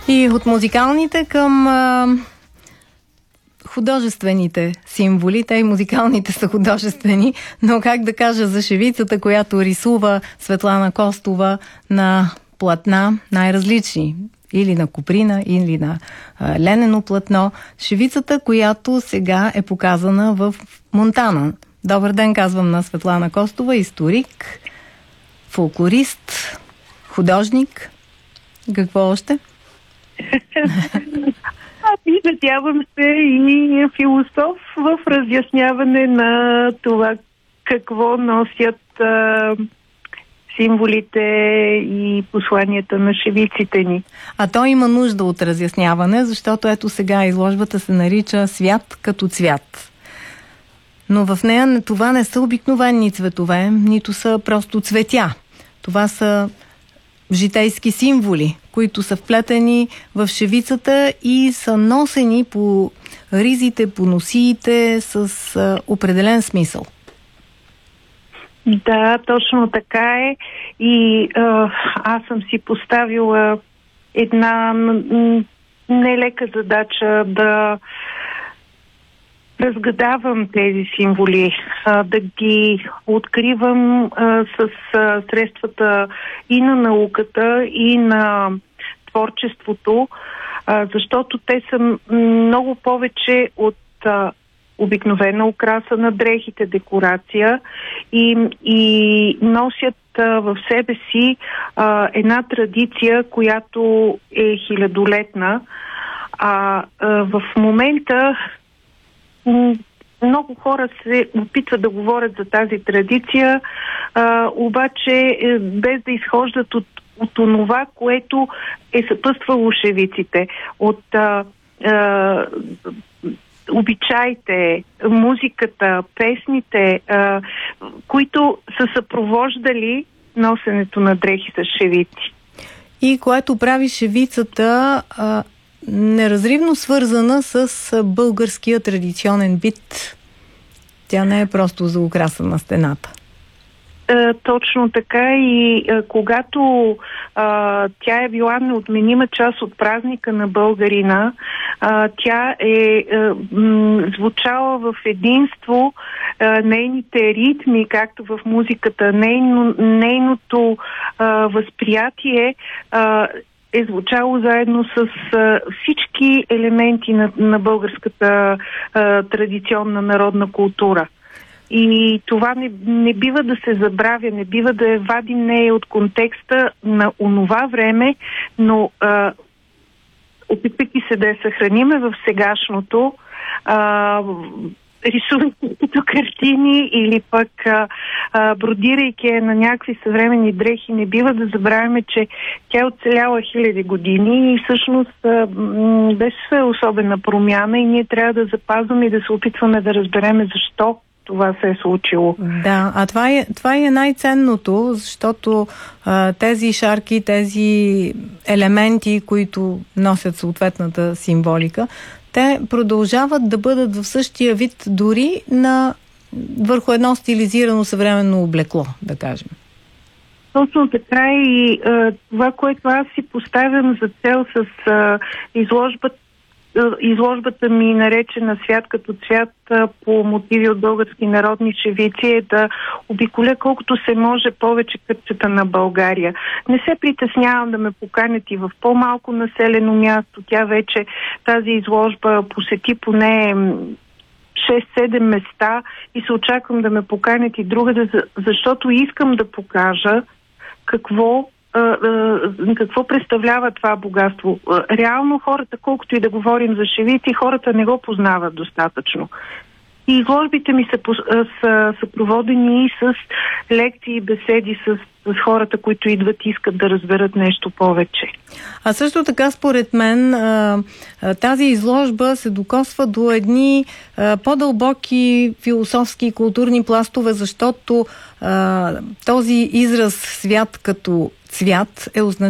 И от музикалните към художествените символи. Те и музикалните са художествени, но как да кажа за шевицата, която рисува Светлана Костова на платна най-различни. Или на коприна, или на ленено платно. Шевицата, която сега е показана в Монтана. Добър ден, казвам на Светлана Костова, историк, фолклорист, художник. Какво още? Надявам се и философ в разясняване на това какво носят символите и посланията на шевиците ни. А то има нужда от разясняване, защото ето сега изложбата се нарича "Свят като цвят". Но в нея това не са обикновени цветове, нито са просто цветя. Това са житейски символи, които са вплетени в шевицата и са носени по ризите, по носиите с определен смисъл. Да, точно така е. И аз съм си поставила една нелека задача да разгадавам тези символи, да ги откривам с средствата и на науката, и на творчеството, защото те са много повече от обикновена украса на дрехите, декорация и носят в себе си една традиция, която е хилядолетна. В момента много хора се опитват да говорят за тази традиция, обаче без да изхождат от онова, което е съпътствало шевиците, от обичаите, музиката, песните, които са съпровождали носенето на дрехи с шевици. И което прави шевицата неразривно свързана с българския традиционен бит. Тя не е просто за украса на стената. Точно така, и когато тя е била неотменима част от празника на българина, тя е звучала в единство, нейните ритми, както в музиката, нейното възприятие е звучало заедно с всички елементи на българската традиционна народна култура. И това не бива да се забравя, не бива да вадим нея от контекста на онова време, но опитвайки се да я съхраниме в сегашното, рисувайки като картини или пък бродирайки на някакви съвременни дрехи, не бива да забравяме, че тя е оцеляла хиляди години и всъщност без особена промяна, и ние трябва да запазваме и да се опитваме да разбереме защо това се е случило. Да, а това е най-ценното, защото тези шарки, тези елементи, които носят съответната символика, те продължават да бъдат в същия вид дори върху едно стилизирано съвременно облекло, да кажем. Точно така, и това, което аз си поставям за цел с изложбата ми, наречена "Свят като цвят" по мотиви от български народни шевици, е да обиколя колкото се може повече кътчета на България. Не се притеснявам да ме поканят и в по-малко населено място. Тя вече, тази изложба, посети поне 6-7 места и се очаквам да ме поканят и другаде, защото искам да покажа какво представлява това богатство. Реално хората, колкото и да говорим за шевици, хората не го познават достатъчно. И изложбите ми са съпроводени и с лекции и беседи с хората, които идват и искат да разберат нещо повече. А също така, според мен, тази изложба се докосва до едни по-дълбоки философски и културни пластове, защото този израз "свят като цвят" е означава